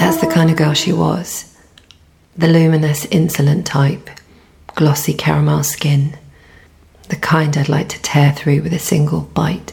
That's the kind of girl she was. The luminous, insolent type, glossy caramel skin, the kind I'd like to tear through with a single bite.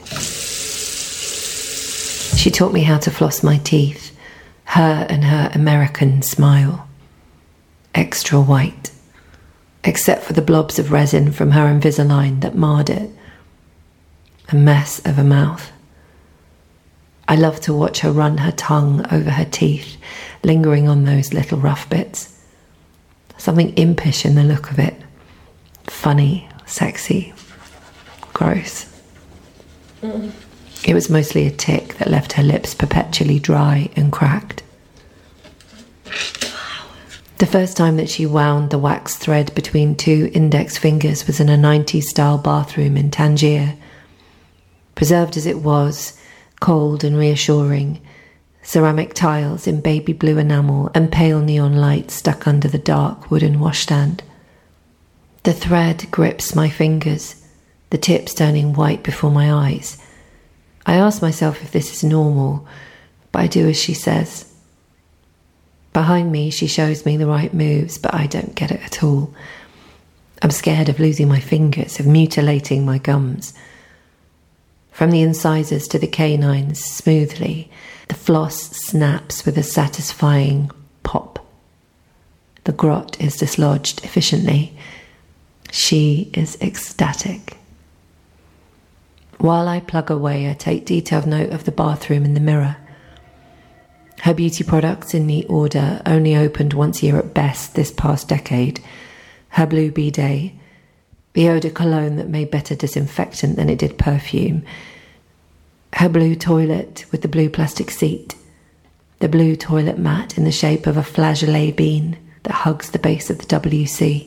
She taught me how to floss my teeth, her and her American smile. Extra white, except for the blobs of resin from her Invisalign that marred it. A mess of a mouth. I loved to watch her run her tongue over her teeth, lingering on those little rough bits. Something impish in the look of it. Funny, sexy, gross. It was mostly a tic that left her lips perpetually dry and cracked. The first time that she wound the wax thread between two index fingers was in a 90s-style bathroom in Tangier. Preserved as it was, cold and reassuring, ceramic tiles in baby blue enamel and pale neon lights stuck under the dark wooden washstand. The thread grips my fingers, the tips turning white before my eyes. I ask myself if this is normal, but I do as she says. Behind me, she shows me the right moves, but I don't get it at all. I'm scared of losing my fingers, of mutilating my gums. From the incisors to the canines, smoothly, the floss snaps with a satisfying pop. The grot is dislodged efficiently. She is ecstatic. While I plug away, I take detailed note of the bathroom and the mirror. Her beauty products in neat order, only opened once a year at best this past decade. Her blue bidet, the eau de cologne that made better disinfectant than it did perfume. Her blue toilet with the blue plastic seat. The blue toilet mat in the shape of a flageolet bean that hugs the base of the WC.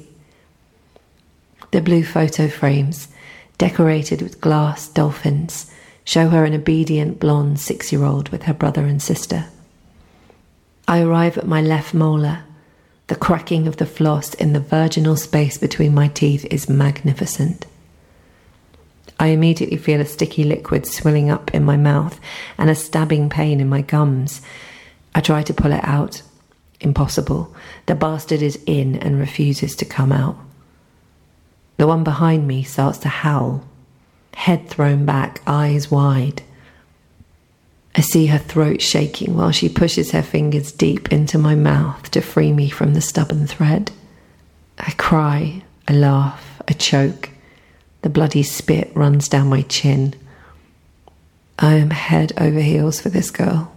The blue photo frames, decorated with glass dolphins, show her an obedient blonde 6-year-old with her brother and sister. I arrive at my left molar. The cracking of the floss in the virginal space between my teeth is magnificent. I immediately feel a sticky liquid swelling up in my mouth and a stabbing pain in my gums. I try to pull it out. Impossible. The bastard is in and refuses to come out. The one behind me starts to howl, head thrown back, eyes wide. I see her throat shaking while she pushes her fingers deep into my mouth to free me from the stubborn thread. I cry, I laugh, I choke. The bloody spit runs down my chin. I am head over heels for this girl.